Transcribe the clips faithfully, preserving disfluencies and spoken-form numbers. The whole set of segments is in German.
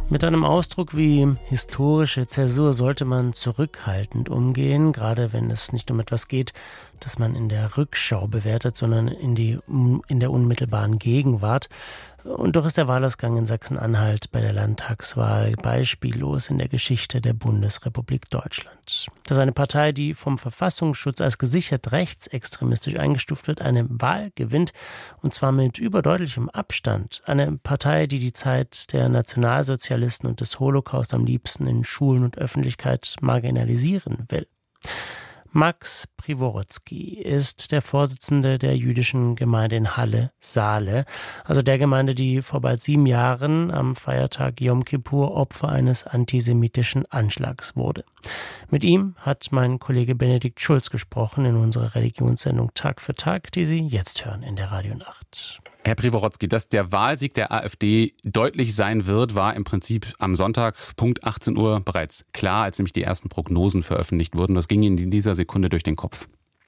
Mit einem Ausdruck wie historische Zäsur sollte man zurückhaltend umgehen, gerade wenn es nicht um etwas geht, das man in der Rückschau bewertet, sondern in, die, in der unmittelbaren Gegenwart. Und doch ist der Wahlausgang in Sachsen-Anhalt bei der Landtagswahl beispiellos in der Geschichte der Bundesrepublik Deutschland. Dass eine Partei, die vom Verfassungsschutz als gesichert rechtsextremistisch eingestuft wird, eine Wahl gewinnt, und zwar mit überdeutlichem Abstand. Eine Partei, die die Zeit der Nationalsozialisten und des Holocaust am liebsten in Schulen und Öffentlichkeit marginalisieren will. Max Privorotsky ist der Vorsitzende der jüdischen Gemeinde in Halle-Saale, also der Gemeinde, die vor bald sieben Jahren am Feiertag Jom Kippur Opfer eines antisemitischen Anschlags wurde. Mit ihm hat mein Kollege Benedikt Schulz gesprochen in unserer Religionssendung Tag für Tag, die Sie jetzt hören in der Radionacht. Herr Privorotsky, dass der Wahlsieg der AfD deutlich sein wird, war im Prinzip am Sonntag Punkt achtzehn Uhr bereits klar, als nämlich die ersten Prognosen veröffentlicht wurden. Das ging Ihnen in dieser Sekunde durch den Kopf.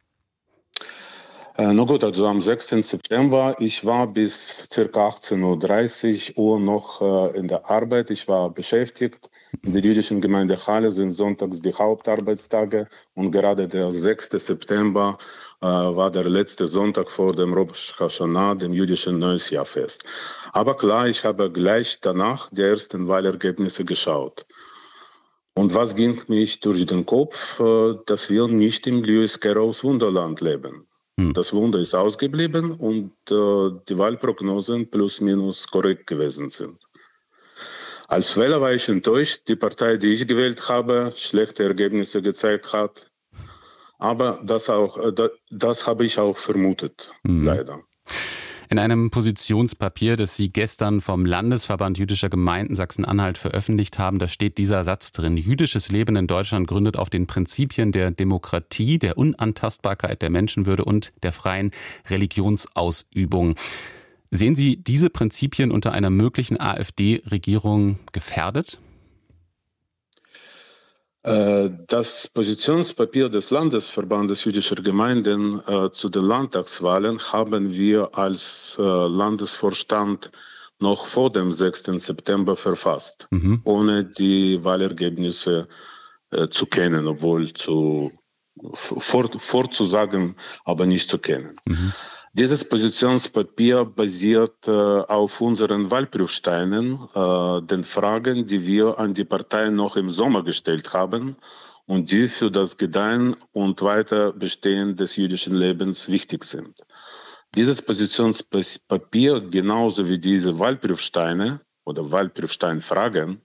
Äh, na gut, also am sechsten September, ich war bis ca. achtzehn Uhr dreißig Uhr noch äh, in der Arbeit. Ich war beschäftigt. In der jüdischen Gemeinde Halle sind sonntags die Hauptarbeitstage und gerade der sechste September äh, war der letzte Sonntag vor dem Rosh Hashanah, dem jüdischen Neujahrsfest. Aber klar, ich habe gleich danach die ersten Wahlergebnisse geschaut. Und was ging mich durch den Kopf, äh, dass wir nicht im Lewis Carrolls Wunderland leben. Das Wunder ist ausgeblieben und äh, die Wahlprognosen plus minus korrekt gewesen sind. Als Wähler war ich enttäuscht, die Partei, die ich gewählt habe, schlechte Ergebnisse gezeigt hat. Aber das, auch, äh, das, das habe ich auch vermutet, mhm. leider. In einem Positionspapier, das Sie gestern vom Landesverband jüdischer Gemeinden Sachsen-Anhalt veröffentlicht haben, da steht dieser Satz drin: Jüdisches Leben in Deutschland gründet auf den Prinzipien der Demokratie, der Unantastbarkeit der Menschenwürde und der freien Religionsausübung. Sehen Sie diese Prinzipien unter einer möglichen AfD-Regierung gefährdet? Das Positionspapier des Landesverbandes jüdischer Gemeinden äh, zu den Landtagswahlen haben wir als äh, Landesvorstand noch vor dem sechsten September verfasst, mhm. ohne die Wahlergebnisse äh, zu kennen, obwohl zu, vor, vorzusagen, aber nicht zu kennen. Mhm. Dieses Positionspapier basiert äh, auf unseren Wahlprüfsteinen, äh, den Fragen, die wir an die Parteien noch im Sommer gestellt haben und die für das Gedeihen und Weiterbestehen des jüdischen Lebens wichtig sind. Dieses Positionspapier, genauso wie diese Wahlprüfsteine oder Wahlprüfsteinfragen,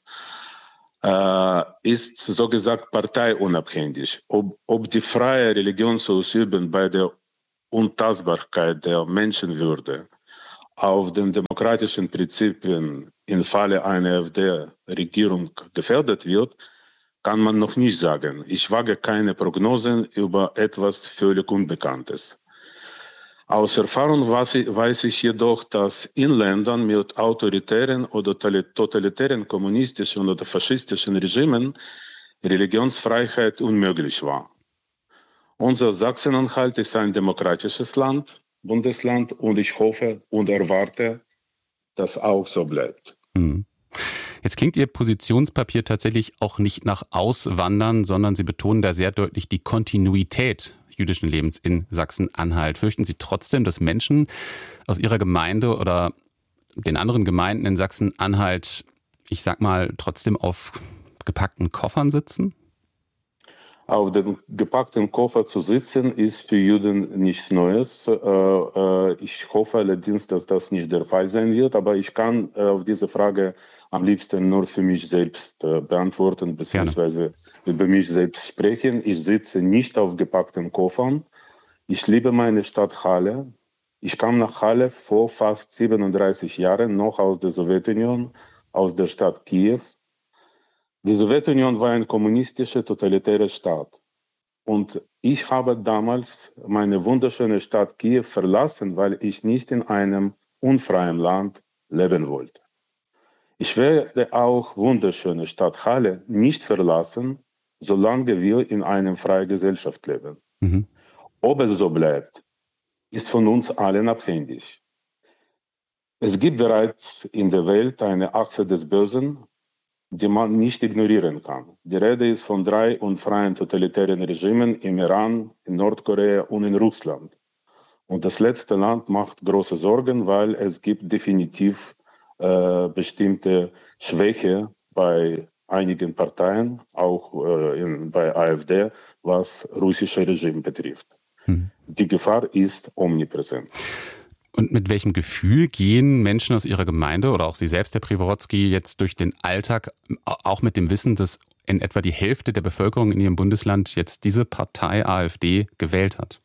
äh, ist so gesagt parteiunabhängig. Ob, ob die freie Religion zu ausüben bei der Untastbarkeit der Menschenwürde auf den demokratischen Prinzipien im Falle einer AfD-Regierung gefährdet wird, kann man noch nicht sagen. Ich wage keine Prognosen über etwas völlig Unbekanntes. Aus Erfahrung weiß ich jedoch, dass in Ländern mit autoritären oder totalitären kommunistischen oder faschistischen Regimen Religionsfreiheit unmöglich war. Unser Sachsen-Anhalt ist ein demokratisches Land, Bundesland, und ich hoffe und erwarte, dass auch so bleibt. Hm. Jetzt klingt Ihr Positionspapier tatsächlich auch nicht nach Auswandern, sondern Sie betonen da sehr deutlich die Kontinuität jüdischen Lebens in Sachsen-Anhalt. Fürchten Sie trotzdem, dass Menschen aus Ihrer Gemeinde oder den anderen Gemeinden in Sachsen-Anhalt, ich sag mal, trotzdem auf gepackten Koffern sitzen? Auf dem gepackten Koffer zu sitzen, ist für Juden nichts Neues. Ich hoffe allerdings, dass das nicht der Fall sein wird. Aber ich kann auf diese Frage am liebsten nur für mich selbst beantworten, beziehungsweise über mich selbst sprechen. Ich sitze nicht auf gepackten Koffern. Ich liebe meine Stadt Halle. Ich kam nach Halle vor fast siebenunddreißig Jahren noch aus der Sowjetunion, aus der Stadt Kiew. Die Sowjetunion war ein kommunistischer, totalitärer Staat. Und ich habe damals meine wunderschöne Stadt Kiew verlassen, weil ich nicht in einem unfreien Land leben wollte. Ich werde auch wunderschöne Stadt Halle nicht verlassen, solange wir in einer freien Gesellschaft leben. Mhm. Ob es so bleibt, ist von uns allen abhängig. Es gibt bereits in der Welt eine Achse des Bösen, die man nicht ignorieren kann. Die Rede ist von drei unfreien totalitären Regimen im Iran, in Nordkorea und in Russland. Und das letzte Land macht große Sorgen, weil es gibt definitiv äh, bestimmte Schwäche bei einigen Parteien, auch äh, in, bei AfD, was russische Regime betrifft. Hm. Die Gefahr ist omnipräsent. Und mit welchem Gefühl gehen Menschen aus Ihrer Gemeinde oder auch Sie selbst, Herr Prieworowski, jetzt durch den Alltag, auch mit dem Wissen, dass in etwa die Hälfte der Bevölkerung in Ihrem Bundesland jetzt diese Partei AfD gewählt hat?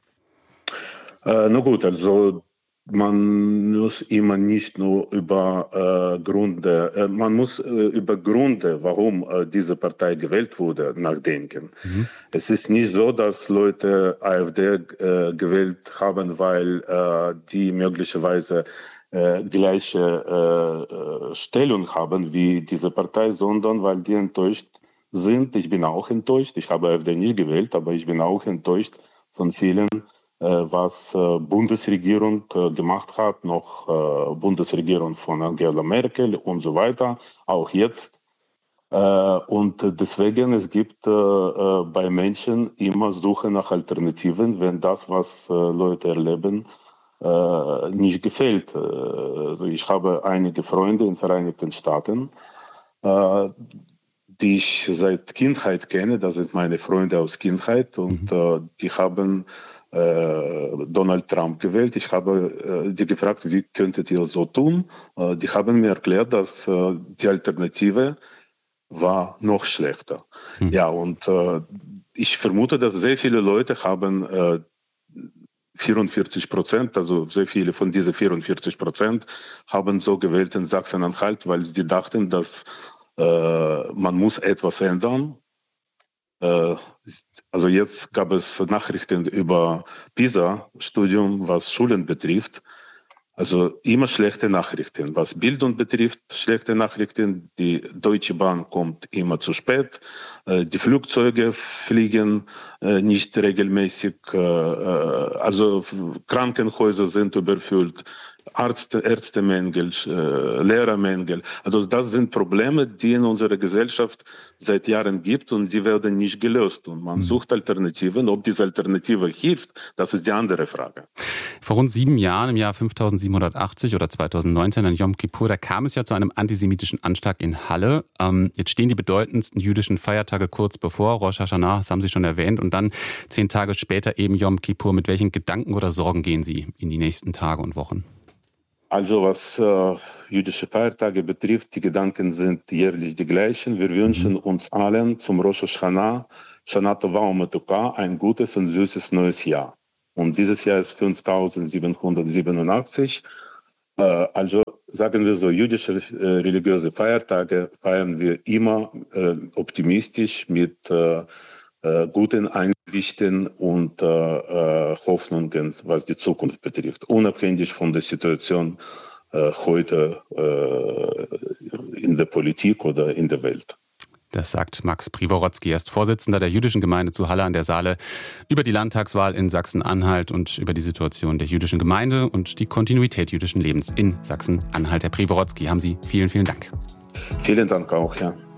Äh, na gut, also man muss immer nicht nur über äh, Gründe, äh, man muss äh, über Gründe, warum äh, diese Partei gewählt wurde, nachdenken. Mhm. Es ist nicht so, dass Leute AfD äh, gewählt haben, weil äh, die möglicherweise äh, gleiche äh, Stellung haben wie diese Partei, sondern weil die enttäuscht sind. Ich bin auch enttäuscht. Ich habe AfD nicht gewählt, aber ich bin auch enttäuscht von vielen, was äh, Bundesregierung äh, gemacht hat, noch äh, Bundesregierung von Angela Merkel und so weiter, auch jetzt. Äh, und deswegen, es gibt äh, äh, bei Menschen immer Suche nach Alternativen, wenn das, was äh, Leute erleben, äh, nicht gefällt. Äh, also ich habe einige Freunde in den Vereinigten Staaten, äh, die ich seit Kindheit kenne, das sind meine Freunde aus Kindheit und mhm. äh, die haben Donald Trump gewählt. Ich habe äh, die gefragt, wie könntet ihr so tun? Äh, die haben mir erklärt, dass äh, die Alternative war noch schlechter. Hm. Ja, und äh, ich vermute, dass sehr viele Leute haben äh, vierundvierzig Prozent, also sehr viele von diesen vierundvierzig Prozent haben so gewählt in Sachsen-Anhalt, weil sie dachten, dass äh, man muss etwas ändern. Also jetzt gab es Nachrichten über PISA-Studium, was Schulen betrifft. Also immer schlechte Nachrichten. Was Bildung betrifft, schlechte Nachrichten. Die Deutsche Bahn kommt immer zu spät. Die Flugzeuge fliegen nicht regelmäßig. Also Krankenhäuser sind überfüllt. Ärzte, Ärztemängel, äh, Lehrermängel. Also das sind Probleme, die in unserer Gesellschaft seit Jahren gibt und die werden nicht gelöst. Und man sucht Alternativen. Ob diese Alternative hilft, das ist die andere Frage. Vor rund sieben Jahren, im Jahr fünftausendsiebenhundertachtzig oder zweitausendneunzehn, an Yom Kippur, da kam es ja zu einem antisemitischen Anschlag in Halle. Ähm, jetzt stehen die bedeutendsten jüdischen Feiertage kurz bevor. Rosh Hashanah, das haben Sie schon erwähnt. Und dann zehn Tage später eben Yom Kippur. Mit welchen Gedanken oder Sorgen gehen Sie in die nächsten Tage und Wochen? Also was äh, jüdische Feiertage betrifft, die Gedanken sind jährlich die gleichen. Wir wünschen uns allen zum Rosh Hashanah, Shana Tova u'Metuka, ein gutes und süßes neues Jahr. Und dieses Jahr ist fünftausendsiebenhundertsiebenundachtzig. Äh, also sagen wir so, jüdische äh, religiöse Feiertage feiern wir immer äh, optimistisch mit äh, äh, guten Einsichten und äh, äh, Hoffnungen, was die Zukunft betrifft, unabhängig von der Situation äh, heute äh, in der Politik oder in der Welt. Das sagt Max Prieworowski, er ist Vorsitzender der jüdischen Gemeinde zu Halle an der Saale, über die Landtagswahl in Sachsen-Anhalt und über die Situation der jüdischen Gemeinde und die Kontinuität jüdischen Lebens in Sachsen-Anhalt. Herr Prieworowski, haben Sie vielen, vielen Dank. Vielen Dank auch, ja.